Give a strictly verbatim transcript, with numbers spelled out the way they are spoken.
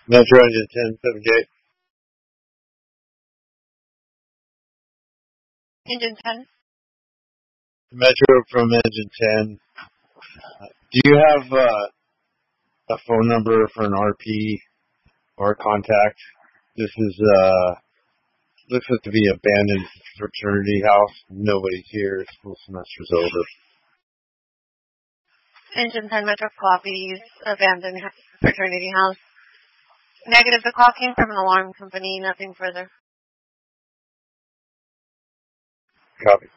Metro Engine ten seventy-eight. Engine ten. Metro from Engine ten. Do you have uh, a phone number for an R P or a contact? This is, uh, looks like to be an abandoned fraternity house. Nobody's here. School semester's over. Engine ten Metro copies, abandoned fraternity house. Negative, the call came from an alarm company, nothing further. Copy.